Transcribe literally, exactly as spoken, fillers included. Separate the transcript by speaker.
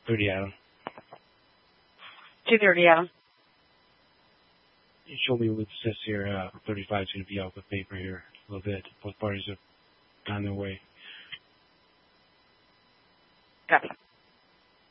Speaker 1: thirty, Adam.
Speaker 2: two thirty, Adam.
Speaker 1: You showed me what it says here. Uh, thirty-five is going to be out with paper here a little bit. Both parties have gone their way.